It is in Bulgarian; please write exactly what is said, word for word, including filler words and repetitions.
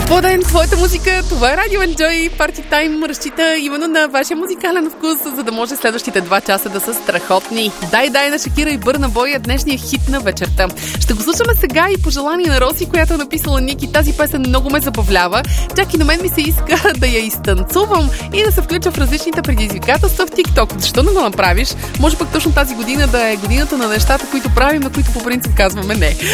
По ден, твоята музика, това е Radio Enjoy. Party Time разчита именно на вашия музикален вкус, за да може следващите два часа да са страхотни. Дай, дай на Шакира и Бърна Бой е днешния хит на вечерта. Ще го слушаме сега и по желание на Роси, която е написала: Ники, тази песен много ме забавлява. Чак и на мен ми се иска да я изтанцувам и да се включа в различните предизвикателства в TikTok. Защо не го направиш? Може пък точно тази година да е годината на нещата, които правим, на които по принцип казваме не.